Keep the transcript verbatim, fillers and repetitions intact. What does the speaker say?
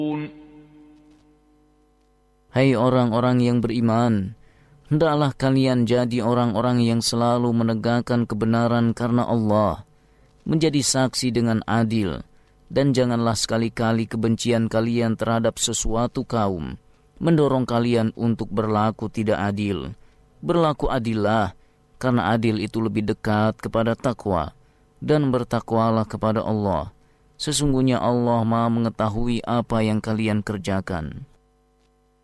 Hai orang-orang yang beriman, hendaklah kalian jadi orang-orang yang selalu menegakkan kebenaran karena Allah, menjadi saksi dengan adil, dan janganlah sekali-kali kebencian kalian terhadap sesuatu kaum mendorong kalian untuk berlaku tidak adil. Berlaku adillah, karena adil itu lebih dekat kepada takwa, dan bertakwalah kepada Allah. Sesungguhnya Allah Maha mengetahui apa yang kalian kerjakan.